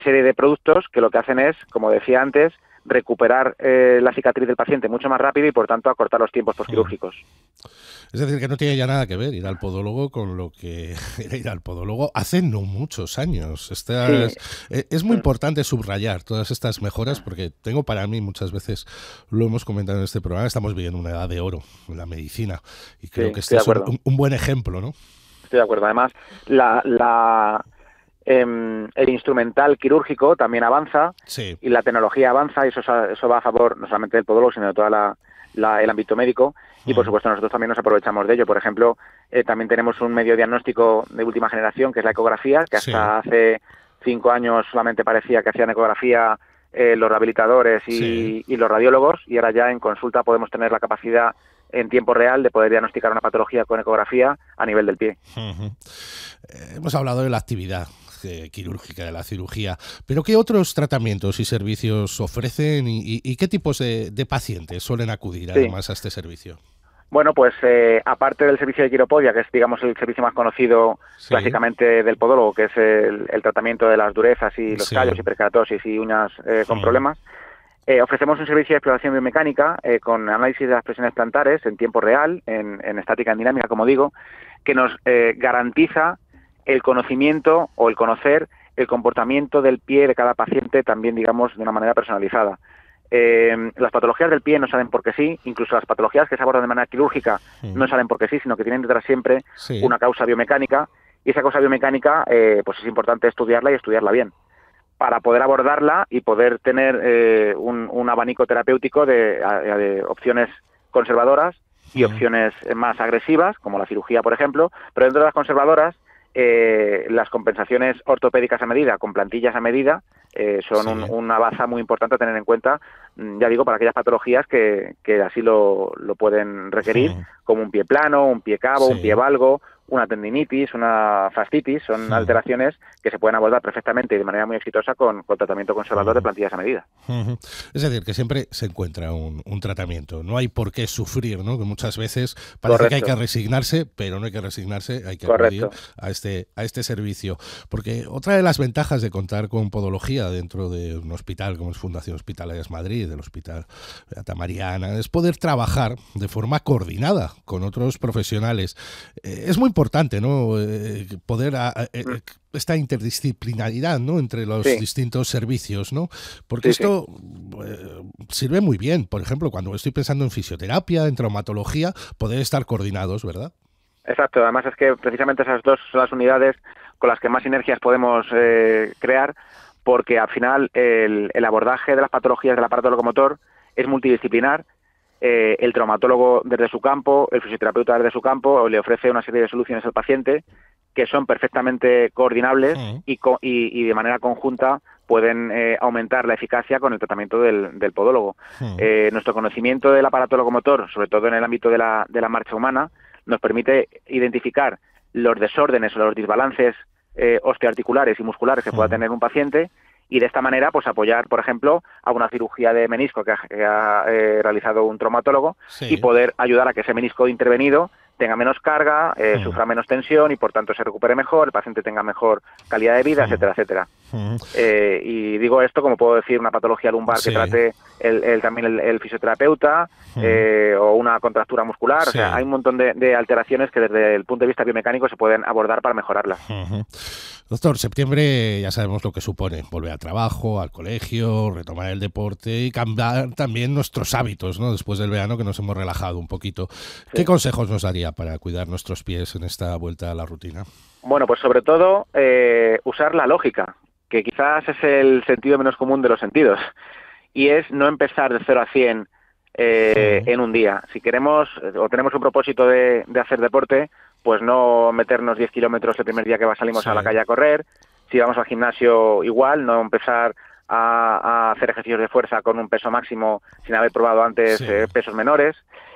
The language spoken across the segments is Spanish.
serie de productos que lo que hacen es, como decía antes, recuperar la cicatriz del paciente mucho más rápido y, por tanto, acortar los tiempos postquirúrgicos. Es decir, que no tiene ya nada que ver ir al podólogo con lo que era ir al podólogo hace no muchos años. Sí. Es muy importante subrayar todas estas mejoras porque tengo para mí, muchas veces lo hemos comentado en este programa, estamos viviendo una edad de oro en la medicina y Sí, creo que estoy este de es acuerdo. un buen ejemplo, ¿no? Estoy de acuerdo. Además, el instrumental quirúrgico también avanza Sí. y la tecnología avanza, y eso va a favor no solamente del podólogo, sino de todo el ámbito médico, y por supuesto nosotros también nos aprovechamos de ello. Por ejemplo, también tenemos un medio diagnóstico de última generación, que es la ecografía, que Sí, hasta hace 5 años solamente parecía que hacían ecografía los rehabilitadores sí. y los radiólogos, y ahora ya en consulta podemos tener la capacidad en tiempo real de poder diagnosticar una patología con ecografía a nivel del pie. Hemos hablado de la actividad quirúrgica, de la cirugía, pero ¿qué otros tratamientos y servicios ofrecen y qué tipos de pacientes suelen acudir Sí. además a este servicio? Bueno, pues aparte del servicio de quiropodia, que es, digamos, el servicio más conocido Sí, clásicamente del podólogo, que es el tratamiento de las durezas y los callos, sí. hiperkeratosis y uñas con problemas, ofrecemos un servicio de exploración biomecánica con análisis de las presiones plantares en tiempo real, en estática, en dinámica, como digo, que nos garantiza el conocimiento o el conocer el comportamiento del pie de cada paciente, también, digamos, de una manera personalizada. Las patologías del pie no salen porque sí, incluso las patologías que se abordan de manera quirúrgica no salen porque sí, sino que tienen detrás siempre Sí. una causa biomecánica, y esa causa biomecánica pues es importante estudiarla y estudiarla bien para poder abordarla y poder tener un abanico terapéutico de opciones conservadoras y opciones más agresivas, como la cirugía, por ejemplo, pero dentro de las conservadoras, las compensaciones ortopédicas a medida, con plantillas a medida, son Sí. una baza muy importante a tener en cuenta, ya digo, para aquellas patologías que así lo pueden requerir, como un pie plano, un pie cabo, un pie Sí. valgo, una tendinitis, una fascitis. Son alteraciones que se pueden abordar perfectamente y de manera muy exitosa con tratamiento conservador de plantillas a medida. Es decir, que siempre se encuentra un tratamiento. No hay por qué sufrir, ¿no? Que muchas veces parece que hay que Correcto, resignarse, pero no hay que resignarse, hay que acudir correcto. a este servicio. Porque otra de las ventajas de contar con podología dentro de un hospital como es Fundación Hospitalarias Madrid, del Hospital Beata Mariana, es poder trabajar de forma coordinada con otros profesionales. Es muy importante, ¿no? Poder esta interdisciplinaridad, ¿no? Entre los Sí, distintos servicios, ¿no? Porque sí, sí. esto sirve muy bien. Por ejemplo, cuando estoy pensando en fisioterapia, en traumatología, poder estar coordinados, ¿verdad? Exacto. Además es que precisamente esas dos son las unidades con las que más sinergias podemos crear, porque al final el abordaje de las patologías del aparato locomotor es multidisciplinar. El traumatólogo desde su campo, el fisioterapeuta desde su campo, le ofrece una serie de soluciones al paciente que son perfectamente coordinables y de manera conjunta pueden aumentar la eficacia con el tratamiento del podólogo. Nuestro conocimiento del aparato locomotor, sobre todo en el ámbito de la marcha humana, nos permite identificar los desórdenes o los desbalances osteoarticulares y musculares que pueda tener un paciente, y de esta manera pues apoyar, por ejemplo, a una cirugía de menisco que ha realizado un traumatólogo, y Sí. poder ayudar a que ese menisco intervenido tenga menos carga, sufra menos tensión y por tanto se recupere mejor, el paciente tenga mejor calidad de vida, etcétera, etcétera. Y digo esto como puedo decir una patología lumbar que Sí. trate también el fisioterapeuta, o una contractura muscular. O sea, hay Sí. un montón de alteraciones que desde el punto de vista biomecánico se pueden abordar para mejorarlas. Doctor, septiembre ya sabemos lo que supone. Volver al trabajo, al colegio, retomar el deporte y cambiar también nuestros hábitos, ¿no? Después del verano que nos hemos relajado un poquito. ¿Qué Sí. consejos nos daría para cuidar nuestros pies en esta vuelta a la rutina? Bueno, pues sobre todo usar la lógica, que quizás es el sentido menos común de los sentidos, y es no empezar de 0 a 100 en un día. Si queremos o tenemos un propósito de hacer deporte, pues no meternos 10 kilómetros el primer día que salimos a la Sí. calle a correr. Si vamos al gimnasio, igual, no empezar a hacer ejercicios de fuerza con un peso máximo sin haber probado antes Sí. pesos menores.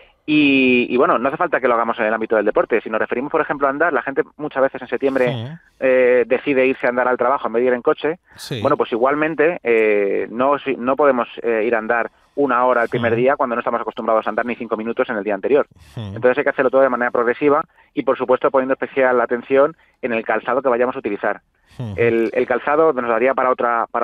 Y bueno, no hace falta que lo hagamos en el ámbito del deporte. Si nos referimos, por ejemplo, a andar, la gente muchas veces en septiembre decide irse a andar al trabajo en vez de ir en coche. Bueno, Sí. pues igualmente no podemos ir a andar 1 hora el primer día cuando no estamos acostumbrados a andar ni 5 minutos en el día anterior. Entonces hay que hacerlo todo de manera progresiva y, por supuesto, poniendo especial atención en el calzado que vayamos a utilizar. Ujú. El calzado nos daría para